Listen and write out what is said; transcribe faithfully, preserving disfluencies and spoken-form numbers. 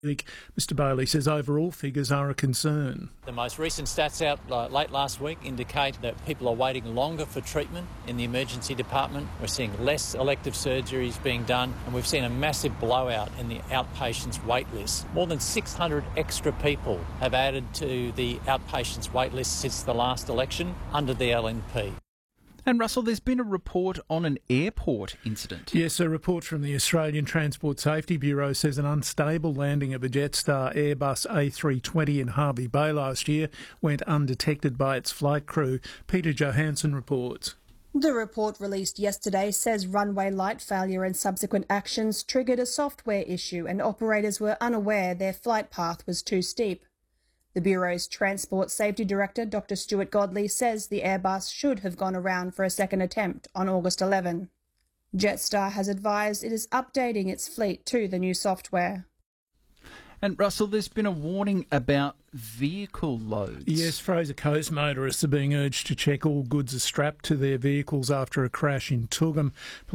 Mr Bailey says overall figures are a concern. The most recent stats out uh, late last week indicate that people are waiting longer for treatment in the emergency department. We're seeing less elective surgeries being done, and we've seen a massive blowout in the outpatients wait list. More than six hundred extra people have added to the outpatients wait list since the last election under the L N P. And Russell, there's been a report on an airport incident. Yes, a report from the Australian Transport Safety Bureau says an unstable landing of a Jetstar Airbus A three twenty in Hervey Bay last year went undetected by its flight crew. Peter Johansson reports. The report released yesterday says runway light failure and subsequent actions triggered a software issue and operators were unaware their flight path was too steep. The Bureau's Transport Safety Director, Doctor Stuart Godley, says the Airbus should have gone around for a second attempt on August eleventh. Jetstar has advised it is updating its fleet to the new software. And Russell, there's been a warning about vehicle loads. Yes, Fraser Coast motorists are being urged to check all goods are strapped to their vehicles after a crash in Toogoom.